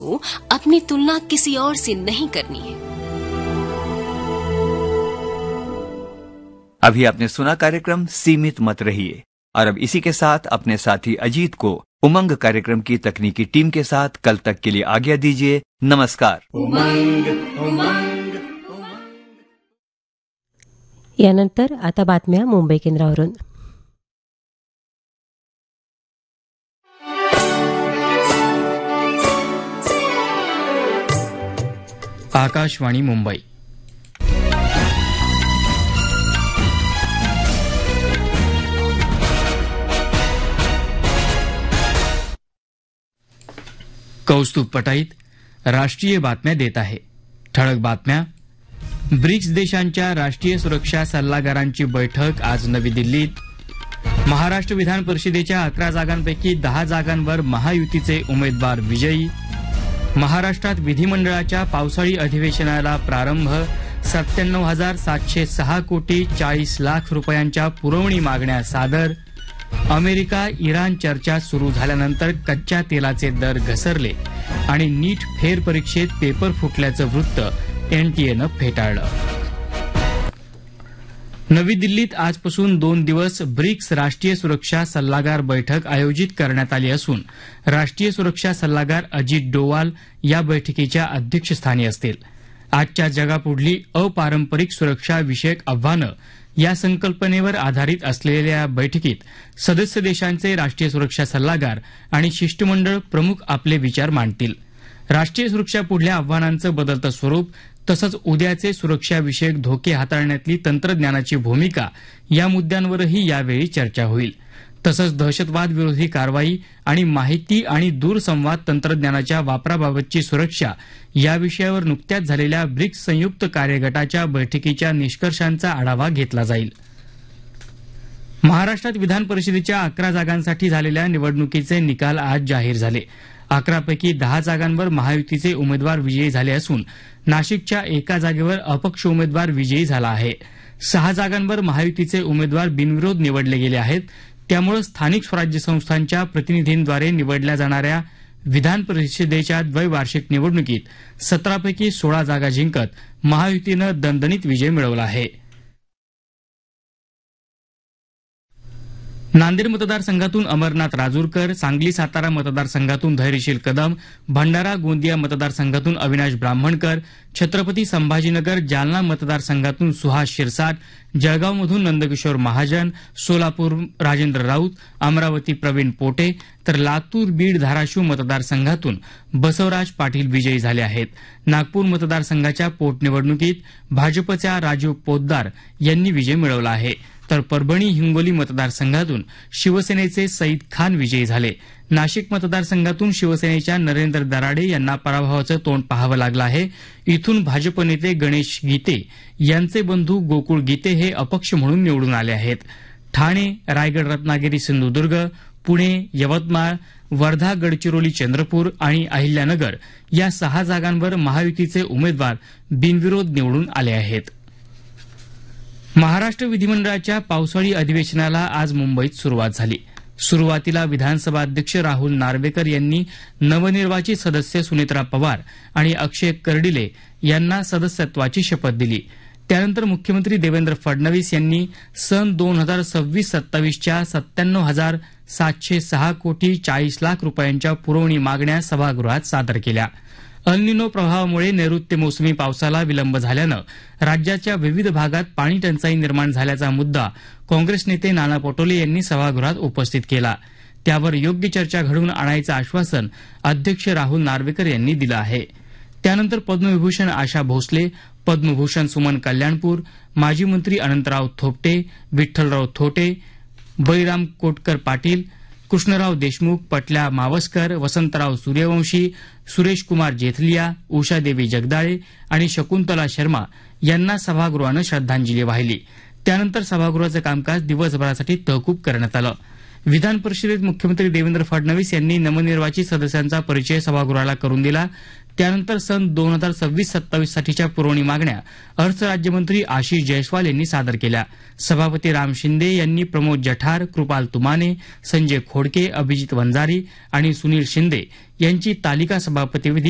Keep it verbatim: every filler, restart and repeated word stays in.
को अपनी तुलना किसी और से नहीं करनी है। अभी आपने सुना कार्यक्रम सीमित मत रहिए, और अब इसी के साथ अपने साथी अजीत को उमंग कार्यक्रम की तकनीकी टीम के साथ कल तक के लिए आज्ञा दीजिए। नमस्कार। उमंग उमंग यानंतर आता बातम्या मुंबई केंद्रावरून। आकाशवाणी मुंबई। कौस्तुभ पटाईत राष्ट्रीय बातम्या देत आहे। ठळक बातम्या। ब्रिक्स देशांच्या राष्ट्रीय सुरक्षा सल्लागारांची बैठक आज नवी दिल्लीत। महाराष्ट्र विधान परिषदेच्या अकरा जागांपैकी दहा जागांवर महायुतीचे उमेदवार विजयी। महाराष्ट्रात विधिमंडळाच्या पावसाळी अधिवेशनाला प्रारंभ। सत्त्याण्णव हजार सातशे सहा कोटी चाळीस लाख रुपयांच्या पुरवणी मागण्या सादर। अमेरिका इराण चर्चा सुरू झाल्यानंतर कच्च्या तेलाचे दर घसरले आणि नीट फेरपरीक्षेत पेपर फुटल्याचं वृत्त एनटीएनं फेटाळलं। नवी दिल्लीत आजपासून दोन दिवस ब्रिक्स राष्ट्रीय सुरक्षा सल्लागार बैठक आयोजित करण्यात आली असून राष्ट्रीय सुरक्षा सल्लागार अजित डोवाल या बैठकीच्या अध्यक्षस्थानी असतील। आजच्या जगापुढली अपारंपरिक सुरक्षा विषयक आव्हानं या संकल्पनेवर आधारित असलेल्या बैठकीत सदस्य देशांचे राष्ट्रीय सुरक्षा सल्लागार आणि शिष्टमंडळ प्रमुख आपले विचार मांडतील। राष्ट्रीय सुरक्षा पुढल्या आव्हानांचं बदलतं स्वरूप तसंच उद्याचे सुरक्षाविषयक धोके हाताळण्यातली तंत्रज्ञानाची भूमिका या मुद्द्यांवरही यावेळी चर्चा होईल। तसंच दहशतवाद विरोधी कारवाई आणि माहिती आणि दूरसंवाद तंत्रज्ञानाच्या वापराबाबतची सुरक्षा या विषयावर नुकत्याच झालेल्या ब्रिक्स संयुक्त कार्यगटाच्या बैठकीच्या निष्कर्षांचा आढावा घेतला जाईल। महाराष्ट्रात विधान परिषदेच्या अकरा जागांसाठी झालेल्या निवडणुकीचे निकाल आज जाहीर झाले। अकरापैकी दहा जागांवर महायुतीचे उमेदवार विजयी झाले असून नाशिकच्या एका जागेवर अपक्ष उमेदवार विजयी झाला आहे। सहा जागांवर महायुतीचे उमेदवार बिनविरोध निवडले गेले आहेत। त्यामुळे स्थानिक स्वराज्य संस्थांच्या प्रतिनिधींद्वारे निवडल्या जाणाऱ्या विधान परिषदेच्या द्वैवार्षिक निवडणुकीत सतरापैकी सोळा जागा जिंकत महायुतीनं दणदणीत विजय मिळवला आहे। नांदेड मतदारसंघातून अमरनाथ राजूरकर, सांगली सातारा मतदारसंघातून धैर्यशील कदम, भंडारा गोंदिया मतदारसंघातून अविनाश ब्राह्मणकर, छत्रपती संभाजीनगर जालना मतदारसंघातून सुहास शिरसाट, जळगावमधून नंदकिशोर महाजन, सोलापूर राजेंद्र राऊत, अमरावती प्रवीण पोटे तर लातूर बीड धाराशिव मतदारसंघातून बसवराज पाटील विजयी झाले आहेत। नागपूर मतदारसंघाच्या पोटनिवडणुकीत भाजपच्या राजीव पोद्दार यांनी विजय मिळवला आहे, तर परभणी हिंगोली मतदारसंघातून शिवसेनेचे सईद खान विजयी झाले। नाशिक मतदारसंघातून शिवसेनेच्या नरेंद्र दराडे यांना पराभवाचं तोंड पाहावं लागलं आहे। इथून भाजप नेते गणेश गीते यांचे बंधू गोकुळ गीते हे अपक्ष म्हणून निवडून आले आहेत। ठाणे, रायगड, रत्नागिरी, सिंधुदुर्ग, पुणे, यवतमाळ, वर्धा, गडचिरोली, चंद्रपूर आणि अहिल्यानगर या सहा जागांवर महायुतीचे उमेदवार बिनविरोध निवडून आले आहेत। महाराष्ट्र विधिमंडळाच्या पावसाळी अधिवेशनाला आज मुंबईत सुरुवात झाली। सुरुवातीला विधानसभा अध्यक्ष राहुल नार्वेकर यांनी नवनिर्वाचित सदस्य सुनेत्रा पवार आणि अक्षय कर्डिले यांना सदस्यत्वाची शपथ दिली। त्यानंतर मुख्यमंत्री देवेंद्र फडणवीस यांनी सन दोन हजार सव्वीस सत्तावीसच्या सत्त्याण्णव हजार सातशे सहा कोटी चाळीस लाख रुपयांच्या पुरवणी मागण्या सभागृहात सादर केल्या। अल्निनो प्रभावामुळे नैऋत्य मोसमी पावसाला विलंब झाल्यानं राज्याच्या विविध भागात पाणी टंचाई निर्माण झाल्याचा मुद्दा काँग्रेस नेते नाना पटोले यांनी सभागृहात उपस्थित केला। त्यावर योग्य चर्चा घडवून आणायचं आश्वासन अध्यक्ष राहुल नार्वेकर यांनी दिलं आहे। त्यानंतर पद्मविभूषण आशा भोसले, पद्मभूषण सुमन कल्याणपूर, माजी मंत्री अनंतराव थोपटे, विठ्ठलराव थोटे, बळीराम कोटकर पाटील, कृष्णराव देशमुख, पटल्या मावस्कर, वसंतराव सूर्यवंशी, सुरेश कुमार जेथलिया, उषादेवी जगदाळे आणि शकुंतला शर्मा यांना सभागृहानं श्रद्धांजली वाहिली। त्यानंतर सभागृहाचं कामकाज दिवसभरासाठी तहकूब करण्यात आलं। विधान परिषदेत मुख्यमंत्री देवेंद्र फडणवीस यांनी नवनिर्वाचित सदस्यांचा परिचय सभागृहाला करून दिला। त्यानंतर सन दोन हजार सव्वीस सत्तावीस साठीच्या पुरवणी मागण्या अर्थ राज्यमंत्री आशिष जयस्वाल यांनी सादर केल्या। सभापती राम शिंदे यांनी प्रमोद जठार, कृपाल तुमाने, संजय खोडके, अभिजित वंजारी आणि सुनील शिंदे यांची तालिका सभापतीविधी